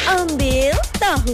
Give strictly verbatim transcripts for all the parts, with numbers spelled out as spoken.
Ambil tahu.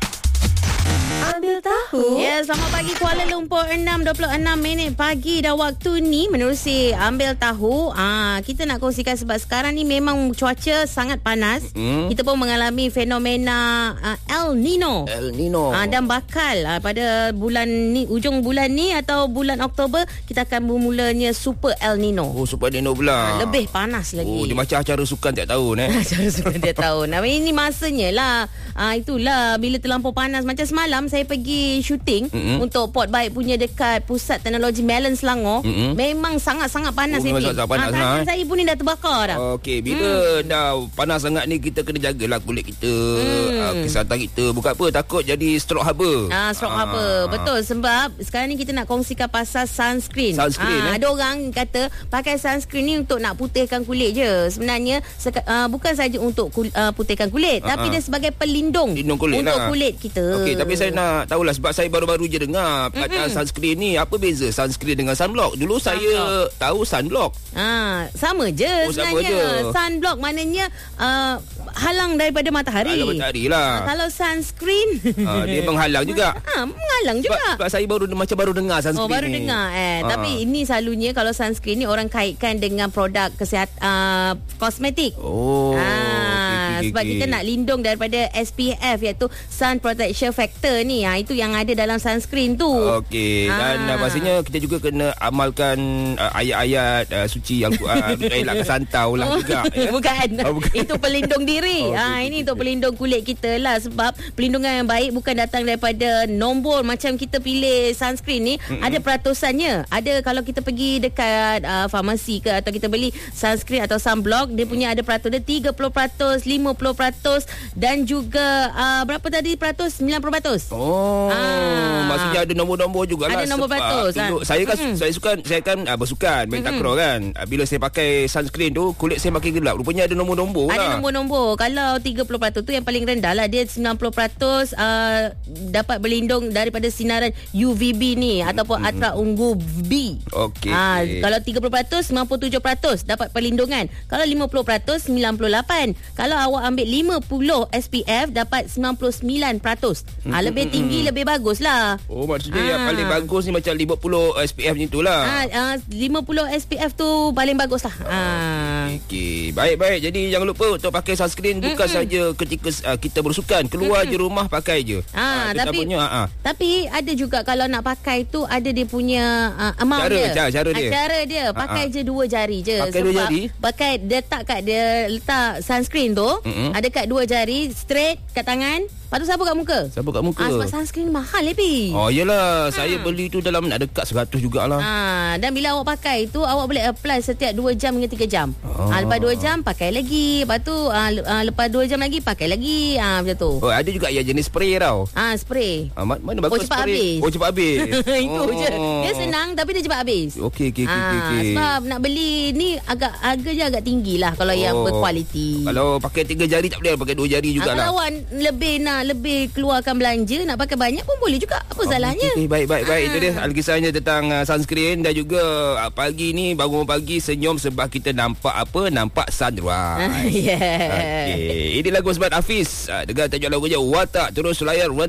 Ambil tahu. Ya, selamat pagi Kuala Lumpur, enam dua puluh enam minit pagi dah waktu ni menerusi Ambil Tahu. Ah, kita nak kongsikan sebab sekarang ni memang cuaca sangat panas. Hmm. Kita pun mengalami fenomena uh, El Nino. El Nino. Ah, dan bakal uh, pada bulan ni, ujung bulan ni atau bulan Oktober, kita akan bermulanya Super El Nino. Oh, Super El Nino pula. Ah, lebih panas lagi. Oh, dia macam acara sukan tiap tahun eh. Acara sukan tiap tahun. Nah, ini masanya lah. Ah, itulah bila terlampau panas. Macam semalam saya pergi syuting mm-hmm. untuk Port Baik punya dekat Pusat Teknologi Melon Selangor. Mm-hmm. Memang sangat-sangat panas. Oh, memang sangat panas. Ha, tangan saya pun ni dah terbakar dah. Okey, bila hmm. dah panas sangat ni, kita kena jagalah kulit kita, hmm. uh, kesihatan kita. Bukan apa, takut jadi stroke haba. Ah, stroke ah. haba. Betul, sebab sekarang ni kita nak kongsikan pasal sunscreen. Sunscreen ah, eh? Ada orang kata pakai sunscreen ni untuk nak putihkan kulit je. Sebenarnya seka, uh, bukan saja untuk kul, uh, putihkan kulit, uh-huh. tapi dia sebagai pelindung Lindung kulit untuk lah. kulit kita. Okey, tapi saya nak tahulah sebab saya baru-baru je dengar perkataan mm-hmm. sunscreen ni. Apa beza sunscreen dengan sunblock? Dulu sunblock. saya tahu sunblock. Ah, sama je oh, sebenarnya. Sama je. Sunblock maknanya uh, halang daripada matahari. Halang matahari lah. Ah, kalau sunscreen ah, dia menghalang juga. Ah, menghalang juga. Sebab, sebab saya baru macam baru dengar sunscreen. Oh, baru ni. dengar eh. Ah. Tapi ini selalunya kalau sunscreen ni orang kaitkan dengan produk kesihatan uh, kosmetik. Oh. Ah, okay, okay, sebab okay. kita nak lindung daripada S P F, iaitu Sun Protection Factor ni. Ha, itu yang ada dalam sunscreen tu. Okey. Dan ah. pastinya kita juga kena amalkan uh, ayat-ayat uh, suci Al-Quran. Elakkan santau lah juga. Ya? Bukan. Oh, bukan. Itu pelindung diri. Oh, ha, okay, ini okay, untuk okay. pelindung kulit kita lah. Sebab pelindungan yang baik bukan datang daripada nombor macam kita pilih sunscreen ni. Mm-hmm. Ada peratusannya. Ada kalau kita pergi dekat uh, farmasi ke atau kita beli sunscreen atau sunblock, dia punya ada peratus dia tiga puluh peratus, lima puluh peratus dan juga uh, berapa tadi peratus? sembilan puluh peratus. Oh, ah. maksudnya ada nombor-nombor jugalah. Ada nombor peratus. Dulu, saya kan mm-hmm. saya suka saya kan uh, bersukan main mm-hmm. takraw kan. Uh, bila saya pakai sunscreen tu, kulit saya makin gelap. Rupanya ada nombor-nombor ada lah. Ada nombor-nombor. Kalau tiga puluh peratus tu yang paling rendah lah. Dia sembilan puluh peratus uh, dapat berlindung daripada sinaran U V B ni mm-hmm. ataupun ultra ungu B. Okey. Uh, okay. Kalau tiga puluh peratus, sembilan puluh tujuh peratus dapat perlindungan. Kalau lima puluh peratus, sembilan puluh lapan. Kalau awak ambil lima puluh S P F, dapat sembilan puluh sembilan peratus. Mm-hmm. Uh, lebih tinggi, lebih bagus lah. Oh, maksudnya ah. yang paling bagus ni macam lima puluh S P F ni tu lah. Ah, uh, lima puluh S P F tu paling bagus lah. Oh, ah. Okey, baik-baik. Jadi jangan lupa untuk pakai sunscreen. Bukan mm-hmm. saja ketika uh, kita bersukan, keluar mm-hmm. je rumah pakai je. Ah, ah, tapi punya, ah, ah. tapi ada juga kalau nak pakai tu ada dia punya uh, amount cara, dia. Cara, cara dia. Ah, cara dia pakai ah, je dua jari je. Pakai dua jari. Pakai letak kat dia letak sunscreen tu, mm-hmm. ada kat dua jari straight kat tangan. Lepas tu sapu kat muka. Sapu kat muka. Ah, sebab sunscreen mahal lebih. Oh, yelah. Ha. Saya beli tu dalam nak dekat seratus jugalah. Ah, dan bila awak pakai tu, awak boleh apply setiap dua jam hingga tiga jam. Oh. Ah, lepas dua jam, pakai lagi. Lepas tu, ah, lepas dua jam lagi, pakai lagi. Ah, macam tu. Oh, ada juga yang jenis spray tau. Ah, spray. Ah, mana bagus oh, cepat spray? habis. Oh, cepat habis. Itu oh. je. Dia senang, tapi dia cepat habis. Okey, okey, okey. Ah, okay. Sebab nak beli ni, agak harga je agak tinggi lah kalau oh. yang berkualiti. Kalau pakai tiga jari tak boleh, pakai dua jari jugalah. Ah, kalau awak lebih nak, lebih keluar akan belanja, nak pakai banyak pun boleh juga. Apa oh, salahnya? Okay, baik, baik, baik. Ah. Itu dia alkisahnya tentang uh, sunscreen. Dan juga uh, pagi ni, bangun pagi senyum sebab kita nampak apa? Nampak sunrise. Yeah. Okay. Ini lagu Osman Hafiz. Uh, dengar tajuk lagu je Watak. Terus layar